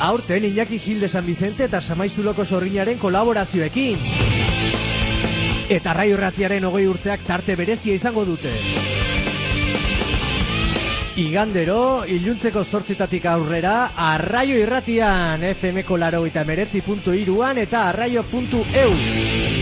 Aurten Iñaki Gil de San Vicente eta Samaizuloko Sorrinaren kolaborazioekin. Eta Arraio Irratiaren 20 urteak tarte berezia izango dute. Igandero, iluntzeko 8:00 aurrera, Arraio Irratian, FM-ko 89.3an eta arraio.eu.